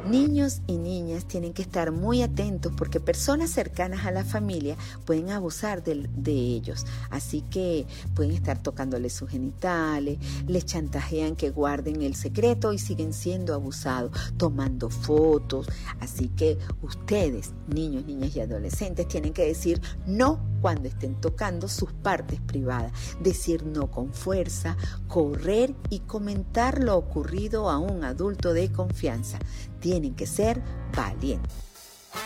Niños y niñas tienen que estar muy atentos porque personas cercanas a la familia pueden abusar de ellos. Así que pueden estar tocándoles sus genitales, les chantajean que guarden el secreto y siguen siendo abusados, tomando fotos. Así que ustedes, niños, niñas y adolescentes, tienen que decir no cuando estén tocando sus partes privadas, decir no con fuerza, correr y comentar lo ocurrido a un adulto de confianza. Tienen que ser valientes.